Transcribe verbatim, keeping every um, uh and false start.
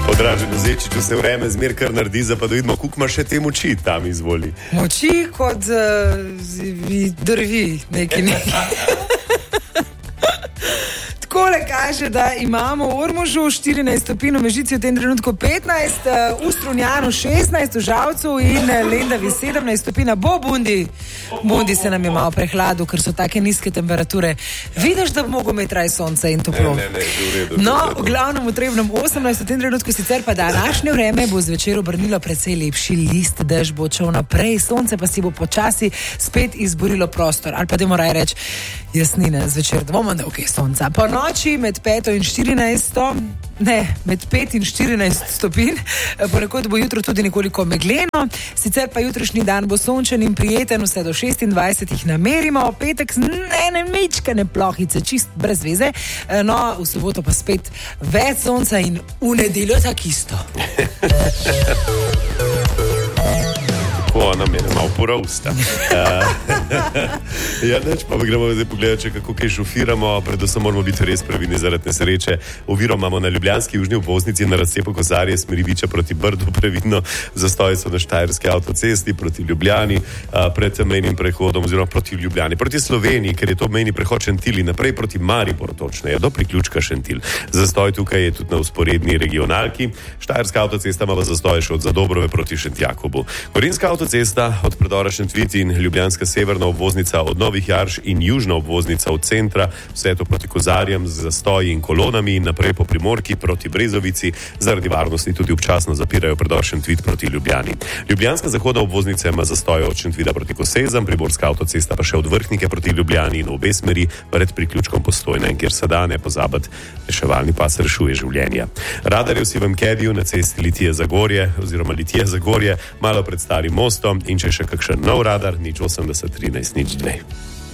Podražen Zečič vse vreme zmer kar naredi, za pa da vidimo, koliko ima še te moči tam, izvoli. Moči kot uh, drvi, neki neki. Takole kaže, da imamo v Ormožu štirinajst stopinj, v Mežici v tem trenutku petnajst, v Strunjanu šestnajst, v Žalcu in Lendavi sedemnajst stopinj. Bo Bundi, Bundi se nam je malo prehladil, ker so take nizke temperature. Vidiš, da bi mogo imeti raj sonce in toplo. Ne, ne, ne, v redu, no, v redu. v glavnem v Trebnjem osemnajst, v tem trenutku sicer pa današnje vreme bo zvečer obrnilo precej lepši list, dež bo odšel naprej, sonce pa si bo počasi spet izborilo prostor. Ali pa dajmo raje reči, jasnine, zvečer dvoma, da ok, sonca. Po noči med peto in štirinajsto, ne, med pet in štirinajst stopinj, ponekod bo jutro tudi nekoliko megleno, sicer pa jutrišnji dan bo sončen in prijeten, vse do šestindvajset jih namerimo, petek ne, ne, mečkane plohice, čist brez veze, no, v soboto pa spet več sonca in v nedeljo tak isto. Ona mene malo porovsta. Ja, neč pa gremo zdaj pogledati, kako kaj šofiramo, predvsem moramo biti res previdni zaradi nesreče. Oviro imamo na ljubljanski južni obvoznici na razcepu Kozarje, smeri Viča proti Brdu, previdno zastoji so na Štajerski avtocesti proti Ljubljani, pred mejnim prehodom oziroma proti Ljubljani, proti Sloveniji, ker je to mejni prehod Šentilj in naprej proti Mariboru, točneje, do priključka Šentilj. Zastoj tukaj je tudi na vzporedni regionalki. Štajerska avtocesta ima zastoj še od Zadobrove proti Šentjakobu. Gorenjska avtocesta od predora Šentvit in ljubljanska severna obvoznica od Novih Jarš in južna obvoznica od centra, vse to proti Kozarjem z zastoji in kolonami in naprej po Primorki proti Brezovici, zaradi varnosti tudi občasno zapirajo predor Šentvit proti Ljubljani. Ljubljanska zahodna obvoznica ima zastoje od Šentvida proti Kosezam, Primorska avtocesta pa še od Vrhnike proti Ljubljani in v obe smeri pred priključkom Postojna, in kjer se da ne pozabiti, reševalni pas rešuje življenja. Radarjev si v Mkediju na cesti Litije Zagorje oziroma Litije Zagorje malo pred starim mostom, in če še kakšen nov radar, nič osemdeset trinajst nič dve.